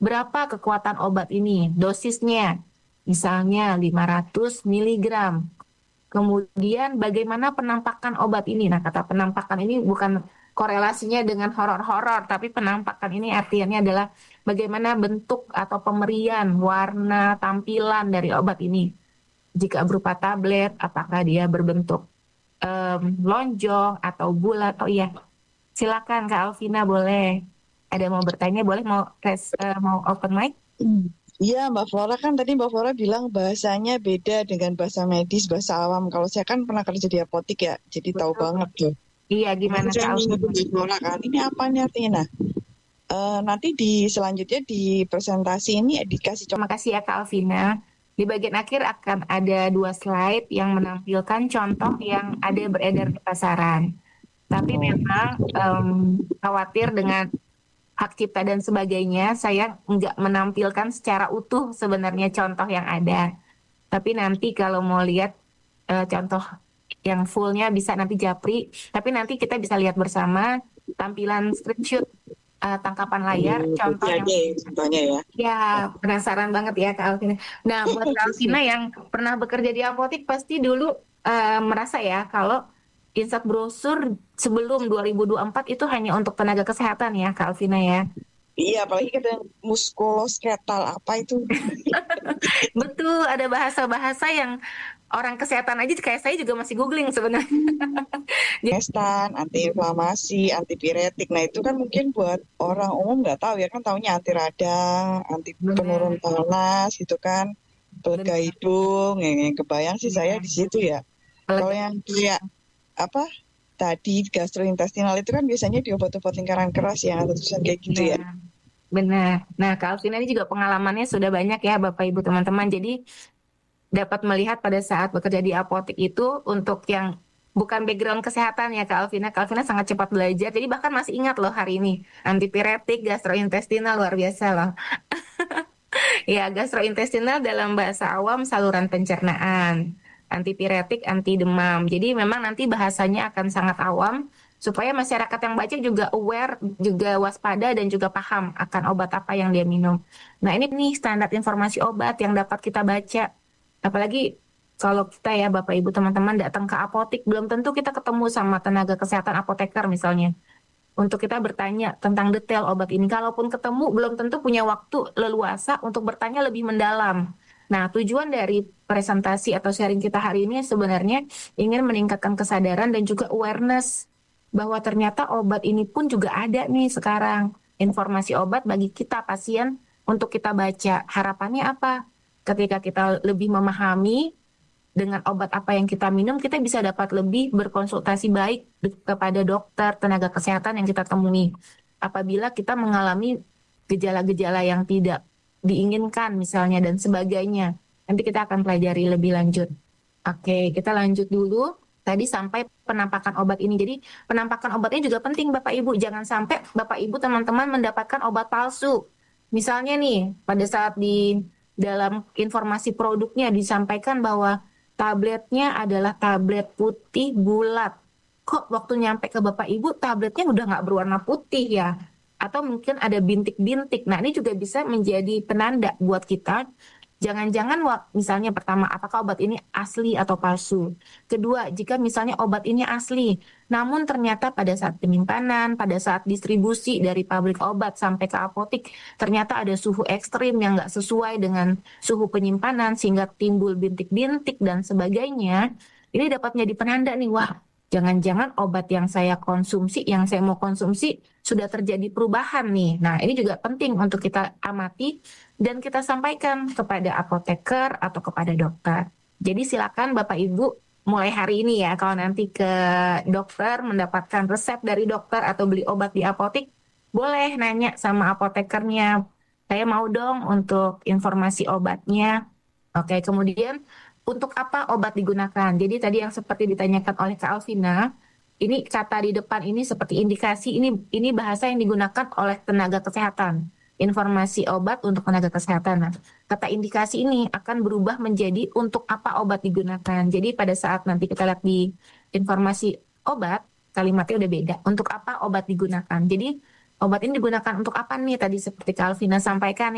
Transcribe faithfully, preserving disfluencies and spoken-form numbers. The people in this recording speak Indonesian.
berapa kekuatan obat ini, dosisnya, misalnya lima ratus miligram. Kemudian bagaimana penampakan obat ini? Nah, kata penampakan ini bukan korelasinya dengan horor-horor, tapi penampakan ini artinya adalah bagaimana bentuk atau pemberian warna tampilan dari obat ini. Jika berupa tablet, apakah dia berbentuk em, lonjong atau bulat? Oh iya, silakan Kak Alvina, boleh. Ada mau bertanya, boleh mau res, eh, mau open mic? Hmm. Iya, Mbak Flora kan tadi Mbak Flora bilang bahasanya beda dengan bahasa medis, bahasa awam. Kalau saya kan pernah kerja di apotik ya, jadi tahu Betul. banget tuh. Iya, Makanya gimana saya Kak nanya ke Alvina? Mbak Flora kan, ini apa nih artinya? Nah, eh, nanti di selanjutnya di presentasi ini dikasih contoh. Terima kasih ya Kak Alvina. Di bagian akhir akan ada dua slide yang menampilkan contoh yang ada beredar di pasaran. Tapi memang em, khawatir dengan hak cipta dan sebagainya, saya nggak menampilkan secara utuh sebenarnya contoh yang ada. Tapi nanti kalau mau lihat eh, contoh yang fullnya bisa nanti Japri. Tapi nanti kita bisa lihat bersama tampilan screenshot eh, tangkapan layar, contoh Berarti yang aja ya contohnya ya. ya, penasaran banget ya Kak Alvina. Nah, buat Kak Alvina yang pernah bekerja di apotik pasti dulu eh, merasa ya kalau insert brosur sebelum dua ribu dua puluh empat itu hanya untuk tenaga kesehatan ya Kak Alvina ya. Iya, apalagi kadang muskuloskeletal apa itu? Betul, ada bahasa-bahasa yang orang kesehatan aja kayak saya juga masih googling sebenarnya. Jadi, Destan, antiinflamasi, antipiretik. Nah itu kan mungkin buat orang umum nggak tahu ya kan taunya anti radang, anti penurun benar, panas gitu kan, pelega benar. hidung. Yang, yang kebayang sih saya Ya, di situ ya. Kalau pelega yang hidung. kayak apa tadi gastrointestinal itu kan biasanya di obat-obat lingkaran keras yang ada tulisan kayak gitu Ya, ya. benar. Nah, Kak Alvina ini juga pengalamannya sudah banyak ya Bapak Ibu teman-teman. Jadi dapat melihat pada saat bekerja di apotek itu untuk yang bukan background kesehatan ya Kak Alvina. Kak Alvina sangat cepat belajar. Jadi bahkan masih ingat loh hari ini. Antipiretik, gastrointestinal luar biasa loh. Ya, gastrointestinal dalam bahasa awam saluran pencernaan. Antipiretik, anti demam. Jadi memang nanti bahasanya akan sangat awam supaya masyarakat yang baca juga aware, juga waspada dan juga paham akan obat apa yang dia minum. Nah, ini nih standar informasi obat yang dapat kita baca. Apalagi kalau kita ya Bapak Ibu teman-teman datang ke apotik, belum tentu kita ketemu sama tenaga kesehatan apoteker misalnya untuk kita bertanya tentang detail obat ini. Kalaupun ketemu, belum tentu punya waktu leluasa untuk bertanya lebih mendalam. Nah, tujuan dari presentasi atau sharing kita hari ini sebenarnya ingin meningkatkan kesadaran dan juga awareness bahwa ternyata obat ini pun juga ada nih sekarang. Informasi obat bagi kita pasien untuk kita baca. Harapannya apa? Ketika kita lebih memahami dengan obat apa yang kita minum, kita bisa dapat lebih berkonsultasi baik kepada dokter, tenaga kesehatan yang kita temui. Apabila kita mengalami gejala-gejala yang tidak diinginkan misalnya dan sebagainya. Nanti kita akan pelajari lebih lanjut. Oke, kita lanjut dulu. Tadi sampai penampakan obat ini. Jadi penampakan obatnya juga penting Bapak Ibu. Jangan sampai Bapak Ibu teman-teman mendapatkan obat palsu. Misalnya nih, pada saat di dalam informasi produknya disampaikan bahwa tabletnya adalah tablet putih bulat. Kok waktu nyampe ke Bapak Ibu tabletnya udah nggak berwarna putih ya? Atau mungkin ada bintik-bintik. Nah, ini juga bisa menjadi penanda buat kita. Jangan-jangan misalnya pertama, apakah obat ini asli atau palsu? Kedua, jika misalnya obat ini asli, namun ternyata pada saat penyimpanan, pada saat distribusi dari pabrik obat sampai ke apotik, ternyata ada suhu ekstrim yang nggak sesuai dengan suhu penyimpanan sehingga timbul bintik-bintik dan sebagainya. Ini dapat menjadi penanda nih, wah, jangan-jangan obat yang saya konsumsi, yang saya mau konsumsi sudah terjadi perubahan nih. Nah, ini juga penting untuk kita amati dan kita sampaikan kepada apoteker atau kepada dokter. Jadi silakan Bapak Ibu mulai hari ini ya kalau nanti ke dokter mendapatkan resep dari dokter atau beli obat di apotik, boleh nanya sama apotekernya. Saya mau dong untuk informasi obatnya. Oke, kemudian untuk apa obat digunakan? Jadi tadi yang seperti ditanyakan oleh Kak Alvina, ini kata di depan ini seperti indikasi ini ini bahasa yang digunakan oleh tenaga kesehatan. Informasi obat untuk tenaga kesehatan. Nah, kata indikasi ini akan berubah menjadi untuk apa obat digunakan. Jadi pada saat nanti kita lihat di informasi obat, kalimatnya udah beda. Untuk apa obat digunakan. Jadi obat ini digunakan untuk apa nih tadi seperti Kak Alvina sampaikan